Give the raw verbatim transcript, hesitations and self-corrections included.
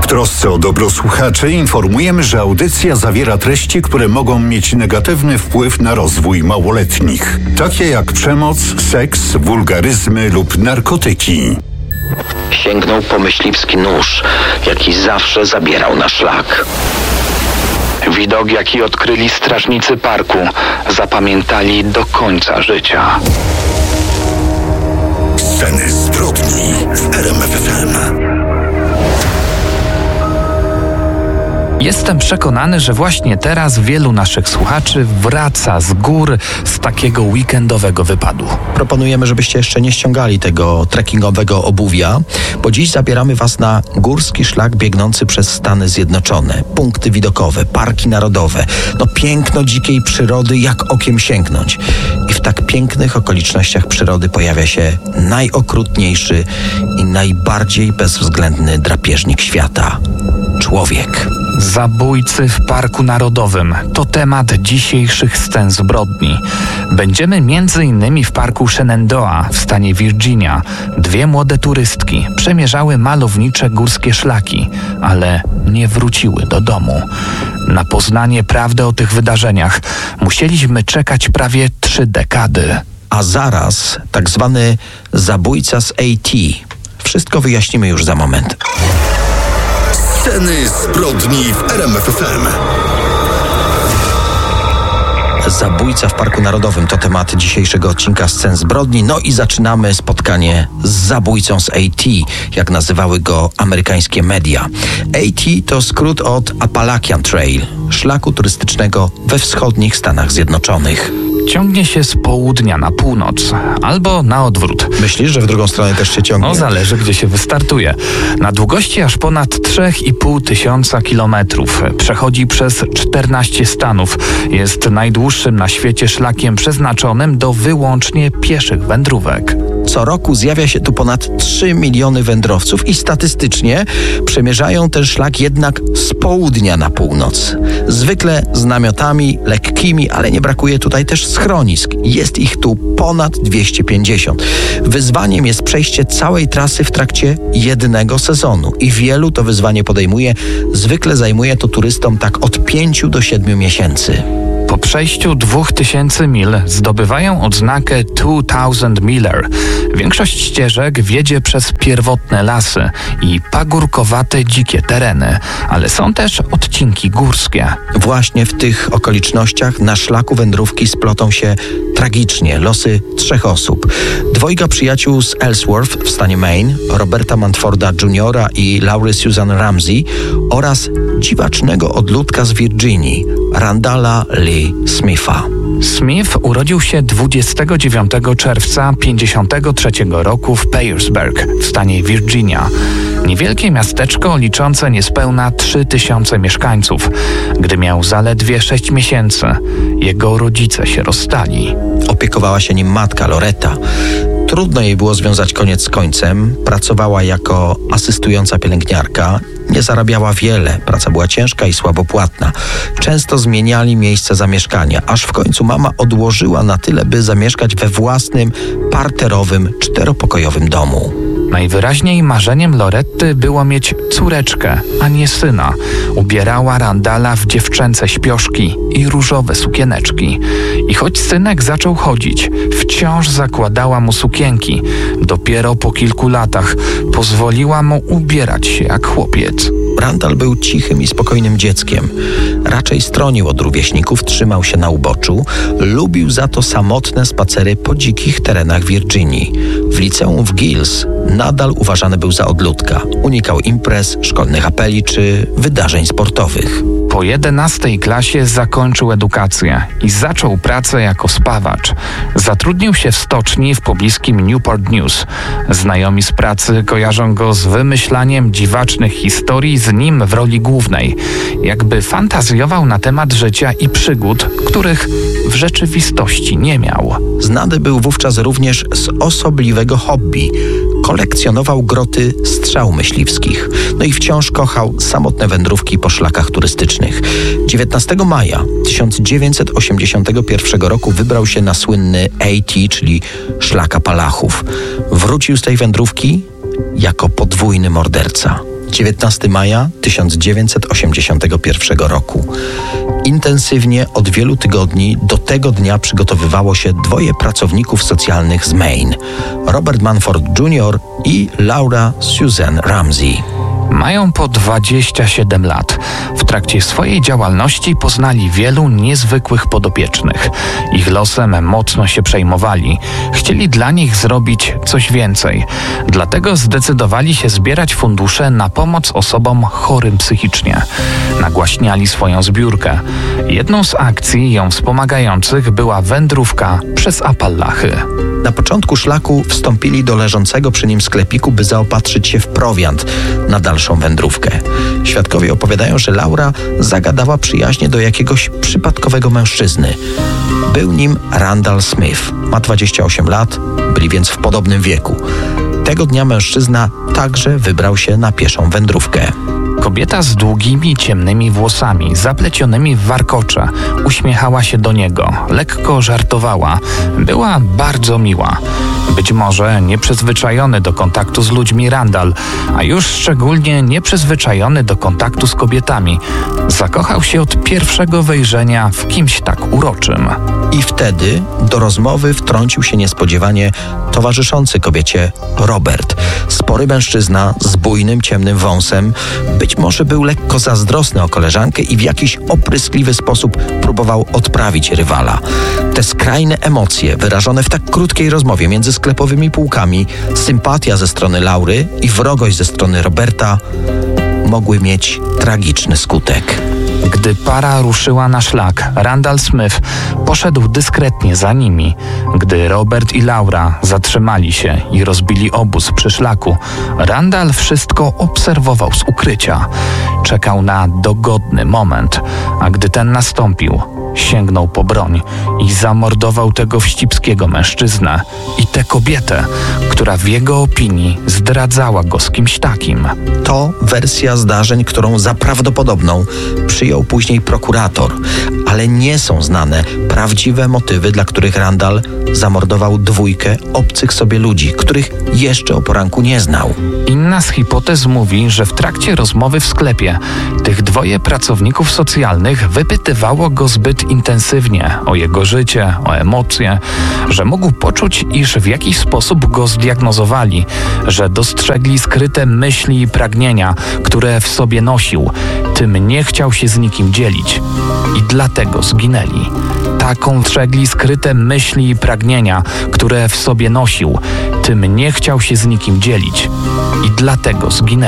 trosce o dobro słuchaczy informujemy, że audycja zawiera treści, które mogą mieć negatywny wpływ na rozwój małoletnich, takie jak przemoc, seks, wulgaryzmy lub narkotyki. Sięgnął po myśliwski nóż, jaki zawsze zabierał na szlak. Widok, jaki odkryli strażnicy parku, zapamiętali do końca życia. Sceny zbrodni w R M F F M. Jestem przekonany, że właśnie teraz wielu naszych słuchaczy wraca z gór z takiego weekendowego wypadu. Proponujemy, żebyście jeszcze nie ściągali tego trekkingowego obuwia, bo dziś zabieramy Was na górski szlak biegnący przez Stany Zjednoczone. Punkty widokowe, parki narodowe, no piękno dzikiej przyrody, jak okiem sięgnąć. I w tak pięknych okolicznościach przyrody pojawia się najokrutniejszy i najbardziej bezwzględny drapieżnik świata – człowiek. Zabójcy w Parku Narodowym to temat dzisiejszych scen zbrodni. Będziemy między innymi w parku Shenandoah w stanie Virginia. Dwie młode turystki przemierzały malownicze górskie szlaki, ale nie wróciły do domu. Na poznanie prawdy o tych wydarzeniach musieliśmy czekać prawie trzy dekady. A zaraz tak zwany zabójca z A T. Wszystko wyjaśnimy już za moment. Sceny zbrodni w R M F F M. Zabójca w Parku Narodowym to temat dzisiejszego odcinka Scen zbrodni. No i zaczynamy spotkanie z zabójcą z A T, jak nazywały go amerykańskie media. A T to skrót od Appalachian Trail, szlaku turystycznego we wschodnich Stanach Zjednoczonych. Ciągnie się z południa na północ, albo na odwrót. Myślisz, że w drugą stronę też się ciągnie? No zależy, gdzie się wystartuje. Na długości aż ponad trzy i pół tysiąca kilometrów. Przechodzi przez czternaście stanów. Jest najdłuższym na świecie szlakiem przeznaczonym do wyłącznie pieszych wędrówek. Co roku zjawia się tu ponad trzy miliony wędrowców i statystycznie przemierzają ten szlak jednak z południa na północ. Zwykle z namiotami lekkimi, ale nie brakuje tutaj też schronisk. Jest ich tu ponad dwieście pięćdziesiąt. Wyzwaniem jest przejście całej trasy w trakcie jednego sezonu i wielu to wyzwanie podejmuje. Zwykle zajmuje to turystom tak od pięciu do siedmiu miesięcy. Po przejściu dwóch tysięcy mil zdobywają odznakę two thousand miler. Większość ścieżek wiedzie przez pierwotne lasy i pagórkowate dzikie tereny, ale są też odcinki górskie. Właśnie w tych okolicznościach na szlaku wędrówki splotą się tragicznie losy trzech osób. Dwojga przyjaciół z Ellsworth w stanie Maine, Roberta Manforda juniora i Laury Susan Ramsey oraz dziwacznego odludka z Virginii, Randalla Lee Smitha. Smith urodził się dwudziestego dziewiątego czerwca pięćdziesiątego trzeciego roku w Pearisburg w stanie Virginia. Niewielkie miasteczko liczące niespełna trzy tysiące mieszkańców. Gdy miał zaledwie sześć miesięcy, jego rodzice się rozstali. Opiekowała się nim matka Loretta. Trudno jej było związać koniec z końcem. Pracowała jako asystująca pielęgniarka. Nie zarabiała wiele, praca była ciężka i słabo płatna. Często zmieniali miejsce zamieszkania, aż w końcu mama odłożyła na tyle, by zamieszkać we własnym, parterowym, czteropokojowym domu. Najwyraźniej marzeniem Loretty było mieć córeczkę, a nie syna. Ubierała Randalla w dziewczęce śpioszki i różowe sukieneczki. I choć synek zaczął chodzić, wciąż zakładała mu sukienki. Dopiero po kilku latach pozwoliła mu ubierać się jak chłopiec. Randall był cichym i spokojnym dzieckiem. Raczej stronił od rówieśników, trzymał się na uboczu. Lubił za to samotne spacery po dzikich terenach Virginii. W liceum w Giles nadal uważany był za odludka. Unikał imprez, szkolnych apeli czy wydarzeń sportowych. Po jedenastej klasie zakończył edukację i zaczął pracę jako spawacz. Zatrudnił się w stoczni w pobliskim Newport News. Znajomi z pracy kojarzą go z wymyślaniem dziwacznych historii z nim w roli głównej. Jakby fantazjował na temat życia i przygód, których w rzeczywistości nie miał. Znany był wówczas również z osobliwego hobby. Kolekcjonował groty strzał myśliwskich. No i wciąż kochał samotne wędrówki po szlakach turystycznych. dziewiętnastego maja tysiąc dziewięćset osiemdziesiątego pierwszego roku wybrał się na słynny A T, czyli szlak Apalachów. Wrócił z tej wędrówki jako podwójny morderca. dziewiętnastego maja tysiąc dziewięćset osiemdziesiątego pierwszego roku. Intensywnie od wielu tygodni do tego dnia przygotowywało się dwoje pracowników socjalnych z Maine, Robert Manford junior i Laura Susan Ramsey. Mają po dwadzieścia siedem lat. W trakcie swojej działalności poznali wielu niezwykłych podopiecznych. Ich losem mocno się przejmowali. Chcieli dla nich zrobić coś więcej. Dlatego zdecydowali się zbierać fundusze na pomoc osobom chorym psychicznie. Nagłaśniali swoją zbiórkę. Jedną z akcji ją wspomagających była wędrówka przez Appalachy. Na początku szlaku wstąpili do leżącego przy nim sklepiku, by zaopatrzyć się w prowiant na dalszą wędrówkę. Świadkowie opowiadają, że Laura zagadała przyjaźnie do jakiegoś przypadkowego mężczyzny. Był nim Randall Smith. Ma dwadzieścia osiem lat, byli więc w podobnym wieku. Tego dnia mężczyzna także wybrał się na pieszą wędrówkę. Kobieta z długimi, ciemnymi włosami, zaplecionymi w warkocze, uśmiechała się do niego, lekko żartowała. Była bardzo miła. Być może nieprzyzwyczajony do kontaktu z ludźmi Randall, a już szczególnie nieprzyzwyczajony do kontaktu z kobietami, zakochał się od pierwszego wejrzenia w kimś tak uroczym. I wtedy do rozmowy wtrącił się niespodziewanie towarzyszący kobiecie Robert. Spory mężczyzna z bujnym, ciemnym wąsem. Być może był lekko zazdrosny o koleżankę i w jakiś opryskliwy sposób próbował odprawić rywala. Te skrajne emocje wyrażone w tak krótkiej rozmowie między sklepowymi półkami, sympatia ze strony Laury i wrogość ze strony Roberta mogły mieć tragiczny skutek. Gdy para ruszyła na szlak, Randall Smith poszedł dyskretnie za nimi. Gdy Robert i Laura zatrzymali się i rozbili obóz przy szlaku, Randall wszystko obserwował z ukrycia. Czekał na dogodny moment, a gdy ten nastąpił, sięgnął po broń i zamordował tego wścibskiego mężczyznę i tę kobietę, która w jego opinii zdradzała go z kimś takim. To wersja zdarzeń, którą za prawdopodobną przyjął później prokurator, ale nie są znane prawdziwe motywy, dla których Randall zamordował dwójkę obcych sobie ludzi, których jeszcze o poranku nie znał. Inna z hipotez mówi, że w trakcie rozmowy w sklepie tych dwoje pracowników socjalnych wypytywało go zbyt intensywnie o jego życie, o emocje, że mógł poczuć, iż w jakiś sposób go zdiagnozowali, że dostrzegli skryte myśli i pragnienia, które w sobie nosił. Tym nie chciał się z nikim dzielić i dlatego zginęli. Taką dostrzegli skryte myśli i pragnienia, które w sobie nosił. Tym nie chciał się z nikim dzielić i dlatego zginęli.